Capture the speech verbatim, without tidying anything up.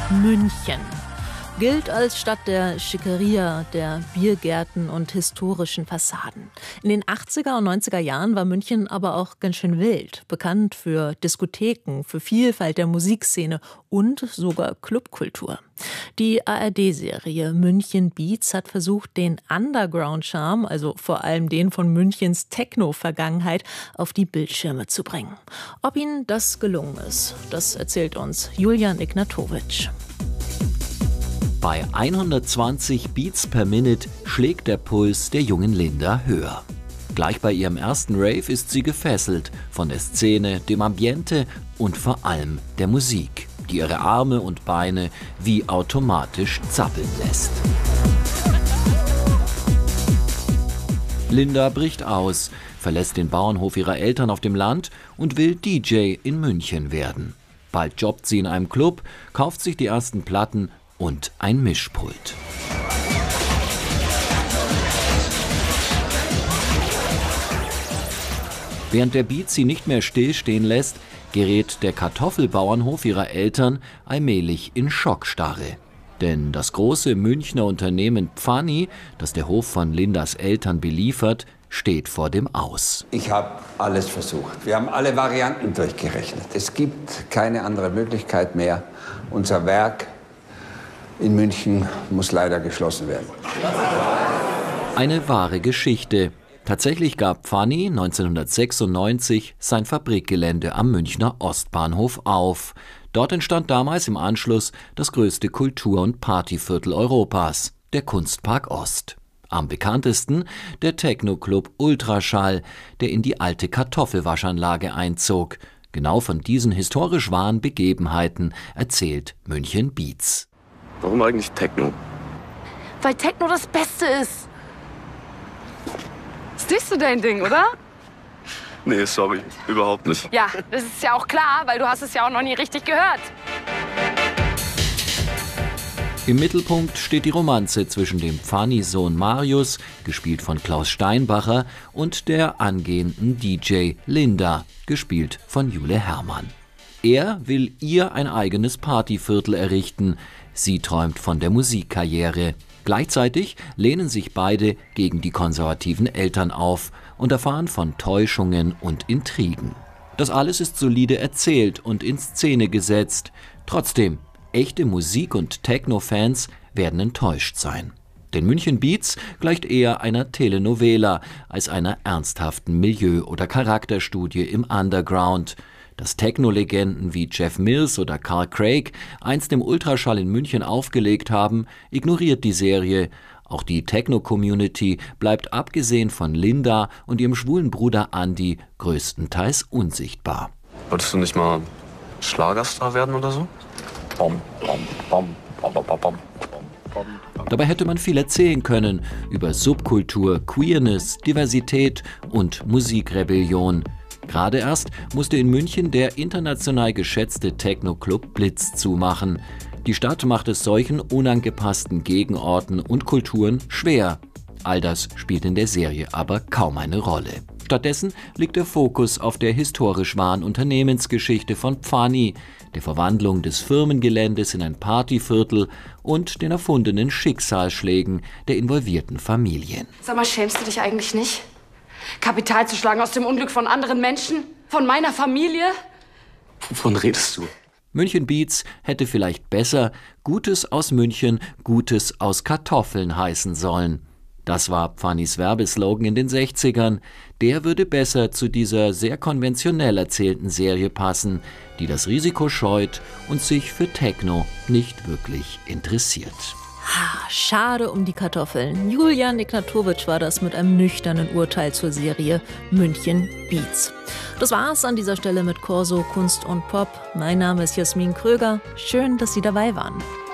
München gilt als Stadt der Schickeria, der Biergärten und historischen Fassaden. In den achtziger und neunziger Jahren war München aber auch ganz schön wild. Bekannt für Diskotheken, für Vielfalt der Musikszene und sogar Clubkultur. Die A R D-Serie München Beats hat versucht, den Underground-Charme, also vor allem den von Münchens Techno-Vergangenheit, auf die Bildschirme zu bringen. Ob ihnen das gelungen ist, das erzählt uns Julian Ignatowitsch. Bei hundertzwanzig Beats per Minute schlägt der Puls der jungen Linda höher. Gleich bei ihrem ersten Rave ist sie gefesselt von der Szene, dem Ambiente und vor allem der Musik, die ihre Arme und Beine wie automatisch zappeln lässt. Linda bricht aus, verlässt den Bauernhof ihrer Eltern auf dem Land und will D J in München werden. Bald jobbt sie in einem Club, kauft sich die ersten Platten und ein Mischpult. Während der Beat sie nicht mehr stillstehen lässt, gerät der Kartoffelbauernhof ihrer Eltern allmählich in Schockstarre. Denn das große Münchner Unternehmen Pfanny, das der Hof von Lindas Eltern beliefert, steht vor dem Aus. Ich habe alles versucht. Wir haben alle Varianten durchgerechnet. Es gibt keine andere Möglichkeit mehr. Unser Werk in München muss leider geschlossen werden. Eine wahre Geschichte. Tatsächlich gab Pfanny neunzehnhundertsechsundneunzig sein Fabrikgelände am Münchner Ostbahnhof auf. Dort entstand damals im Anschluss das größte Kultur- und Partyviertel Europas, der Kunstpark Ost. Am bekanntesten der Techno-Club Ultraschall, der in die alte Kartoffelwaschanlage einzog. Genau von diesen historisch wahren Begebenheiten erzählt München Beats. Warum eigentlich Techno? Weil Techno das Beste ist. Ist nicht so dein Ding, oder? Nee, sorry, überhaupt nicht. Ja, das ist ja auch klar, weil du hast es ja auch noch nie richtig gehört. Im Mittelpunkt steht die Romanze zwischen dem Pfanny-Sohn Marius, gespielt von Klaus Steinbacher, und der angehenden D J Linda, gespielt von Jule Hermann. Er will ihr ein eigenes Partyviertel errichten. Sie träumt von der Musikkarriere. Gleichzeitig lehnen sich beide gegen die konservativen Eltern auf und erfahren von Täuschungen und Intrigen. Das alles ist solide erzählt und in Szene gesetzt. Trotzdem, echte Musik- und Techno-Fans werden enttäuscht sein. Denn München Beats gleicht eher einer Telenovela als einer ernsthaften Milieu- oder Charakterstudie im Underground. Dass Techno-Legenden wie Jeff Mills oder Carl Craig einst im Ultraschall in München aufgelegt haben, ignoriert die Serie. Auch die Techno-Community bleibt abgesehen von Linda und ihrem schwulen Bruder Andy größtenteils unsichtbar. Wolltest du nicht mal Schlagerstar werden oder so? Bom, bom, bom, bom, bom, bom, bom, bom. Dabei hätte man viel erzählen können über Subkultur, Queerness, Diversität und Musikrebellion. Gerade erst musste in München der international geschätzte Techno-Club Blitz zumachen. Die Stadt macht es solchen unangepassten Gegenorten und Kulturen schwer. All das spielt in der Serie aber kaum eine Rolle. Stattdessen liegt der Fokus auf der historisch wahren Unternehmensgeschichte von Pfanny, der Verwandlung des Firmengeländes in ein Partyviertel und den erfundenen Schicksalsschlägen der involvierten Familien. Sag mal, schämst du dich eigentlich nicht? Kapital zu schlagen aus dem Unglück von anderen Menschen? Von meiner Familie? Wovon redest du? München Beats hätte vielleicht besser Gutes aus München, Gutes aus Kartoffeln heißen sollen. Das war Pfannys Werbeslogan in den sechzigern. Der würde besser zu dieser sehr konventionell erzählten Serie passen, die das Risiko scheut und sich für Techno nicht wirklich interessiert. Schade um die Kartoffeln. Julian Ignatowitsch war das mit einem nüchternen Urteil zur Serie München Beats. Das war's an dieser Stelle mit Corso Kunst und Pop. Mein Name ist Jasmin Kröger. Schön, dass Sie dabei waren.